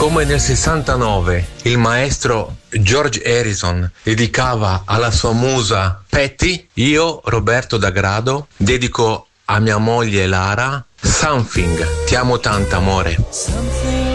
Come nel 69 il maestro George Harrison dedicava alla sua musa Patty, io, Roberto D'Agrado, dedico a mia moglie Lara Something. Ti amo tanto, amore. Something